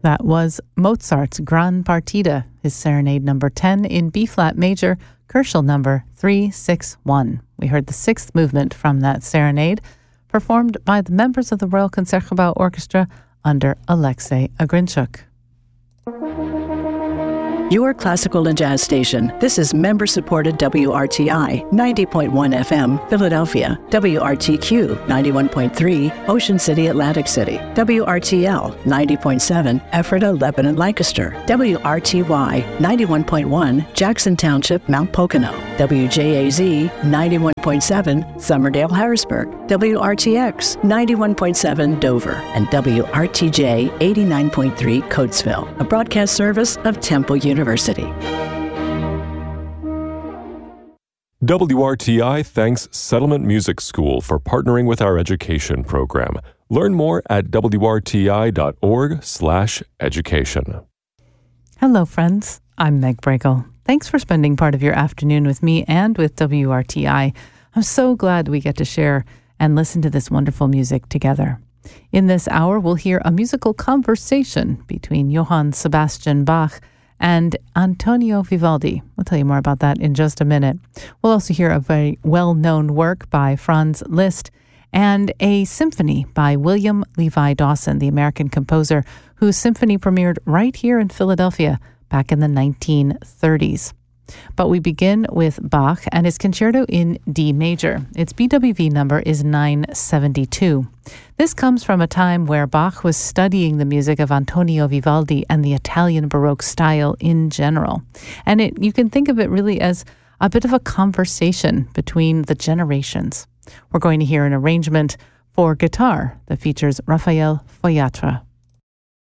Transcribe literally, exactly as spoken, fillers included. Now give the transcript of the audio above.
That was Mozart's Gran Partita, his Serenade number ten in B-flat major, Köchel number three six one. We heard the sixth movement from that Serenade, performed by the members of the Royal Concertgebouw Orchestra under Alexei Agrinchuk. Your classical and jazz station. This is member-supported W R T I, ninety point one F M, Philadelphia. W R T Q, ninety-one point three, Ocean City, Atlantic City. W R T L, ninety point seven, Ephrata, Lebanon, Lancaster. W R T Y, ninety-one point one, Jackson Township, Mount Pocono. W J A Z, ninety-one point seven, Somerdale, Harrisburg. W R T X, ninety-one point seven, Dover. And W R T J, eighty-nine point three, Coatesville. A broadcast service of Temple University. W R T I thanks Settlement Music School for partnering with our education program. Learn more at W R T I dot org slash education. Hello, friends. I'm Meg Bregel. Thanks for spending part of your afternoon with me and with W R T I. I'm so glad we get to share and listen to this wonderful music together. In this hour, we'll hear a musical conversation between Johann Sebastian Bach and Antonio Vivaldi. We'll tell you more about that in just a minute. We'll also hear a very well-known work by Franz Liszt and a symphony by William Levi Dawson, the American composer, whose symphony premiered right here in Philadelphia back in the nineteen thirties. But we begin with Bach and his concerto in D major. Its B W V number is nine seventy-two. This comes from a time where Bach was studying the music of Antonio Vivaldi and the Italian Baroque style in general. And it you can think of it really as a bit of a conversation between the generations. We're going to hear an arrangement for guitar that features Raphael Foyatre.